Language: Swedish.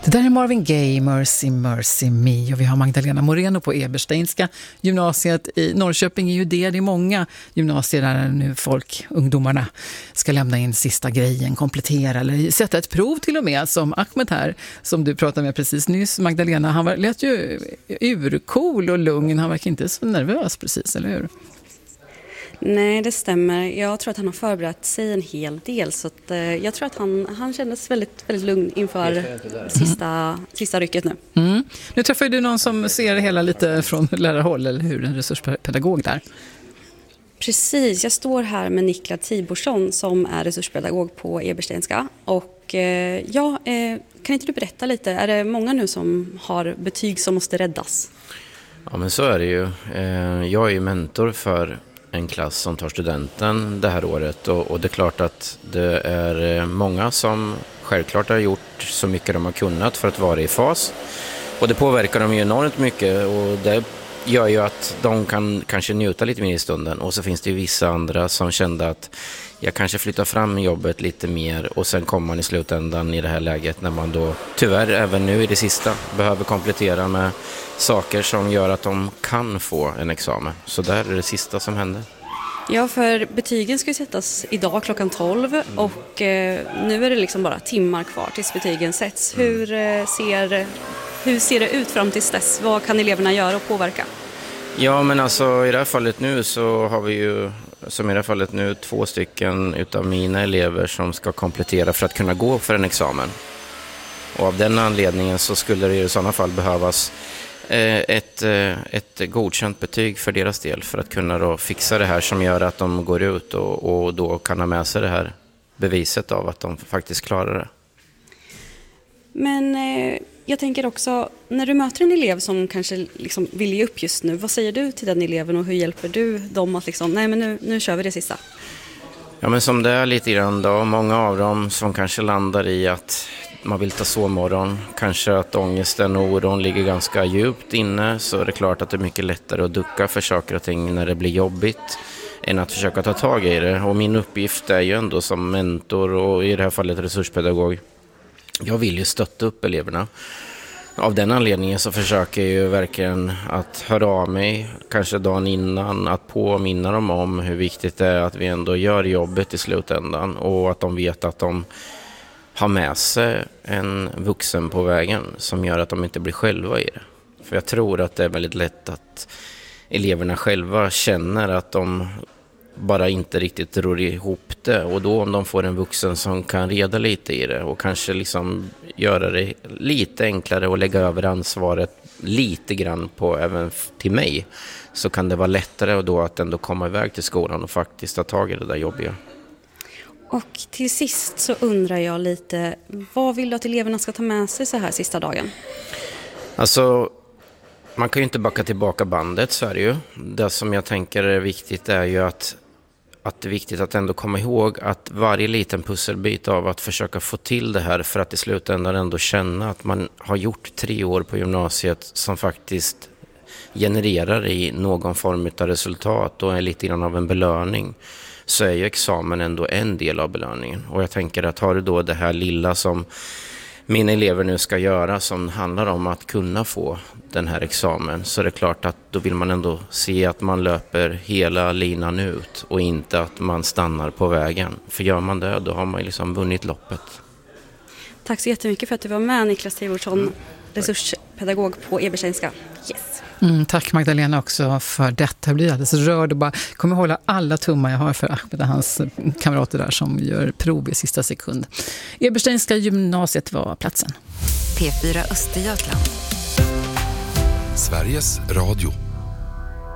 Det där är Marvin Gaye, Mercy, Mercy Me, och vi har Magdalena Moreno på Ebersteinska gymnasiet i Norrköping. Är ju det är många gymnasier där nu ungdomarna ska lämna in sista grejen, komplettera eller sätta ett prov till och med, som Ahmed här, som du pratade med precis nyss. Magdalena, han lät ju urcool och lugn, han verkar inte så nervös precis, eller hur? Nej, det stämmer. Jag tror att han har förberett sig en hel del, så att, jag tror att han kändes väldigt, väldigt lugn inför sista rycket nu. Mm. Nu träffar du någon som ser det hela lite från lärarhåll, eller hur? En resurspedagog där. Precis, jag står här med Niklas Tiborsson som är resurspedagog på Ebersteinska. Och kan inte du berätta lite, är det många nu som har betyg som måste räddas? Ja, men så är det ju. Jag är ju mentor för en klass som tar studenten det här året, och det är klart att det är många som självklart har gjort så mycket de har kunnat för att vara i fas, och det påverkar dem ju enormt mycket, och det gör ju att de kan kanske njuta lite mer i stunden. Och så finns det ju vissa andra som kände att jag kanske flyttar fram jobbet lite mer, och sen kommer man i slutändan i det här läget när man då tyvärr även nu i det sista behöver komplettera med saker som gör att de kan få en examen. Så där är det sista som händer. Ja, för betygen ska ju sättas idag klockan 12 och nu är det liksom bara timmar kvar tills betygen sätts. Hur ser det ut fram tills dess? Vad kan eleverna göra och påverka? Ja, men alltså i det här fallet nu så har vi ju, som i det här fallet nu, 2 stycken utav mina elever som ska komplettera för att kunna gå för en examen. Och av den anledningen så skulle det i sådana fall behövas ett godkänt betyg för deras del för att kunna då fixa det här som gör att de går ut och då kan ha med sig det här beviset av att de faktiskt klarar det. Men jag tänker också, när du möter en elev som kanske liksom vill ge upp just nu, vad säger du till den eleven och hur hjälper du dem att liksom, nej men nu kör vi det sista? Ja, men som det är lite grann då, många av dem som kanske landar i att man vill ta sovmorgon, kanske att ångesten och oron ligger ganska djupt inne, så är det klart att det är mycket lättare att ducka för saker och ting när det blir jobbigt än att försöka ta tag i det. Och min uppgift är ju ändå som mentor och i det här fallet resurspedagog. Jag vill ju stötta upp eleverna. Av den anledningen så försöker jag ju verkligen att höra av mig, kanske dagen innan, att påminna dem om hur viktigt det är att vi ändå gör jobbet i slutändan, och att de vet att de har med sig en vuxen på vägen som gör att de inte blir själva i det. För jag tror att det är väldigt lätt att eleverna själva känner att de bara inte riktigt rör ihop det, och då om de får en vuxen som kan reda lite i det och kanske liksom göra det lite enklare och lägga över ansvaret lite grann på även till mig, så kan det vara lättare då att ändå komma iväg till skolan och faktiskt ta tag i det där jobbiga. Och till sist så undrar jag lite, vad vill du att eleverna ska ta med sig så här sista dagen? Alltså, man kan ju inte backa tillbaka bandet, så är det ju. Det som jag tänker är viktigt är ju att det är viktigt att ändå komma ihåg att varje liten pusselbit av att försöka få till det här, för att i slutändan ändå känna att man har gjort 3 år på gymnasiet som faktiskt genererar i någon form av resultat och är lite grann av en belöning, så är ju examen ändå en del av belöningen. Och jag tänker att har du då det här lilla som mina elever nu ska göra, som handlar om att kunna få den här examen, så är det klart att då vill man ändå se att man löper hela linan ut och inte att man stannar på vägen. För gör man det, då har man liksom vunnit loppet. Tack så jättemycket för att du var med, Niklas Tiborsson, resurspedagog på Ebersteinska. Yes. Tack Magdalena också för detta. Jag blir alldeles rörd och bara kommer hålla alla tummar jag har för Ahmed och hans kamrater där som gör prov i sista sekund. Ebersteinska gymnasiet var platsen. P4 Östergötland. Sveriges Radio.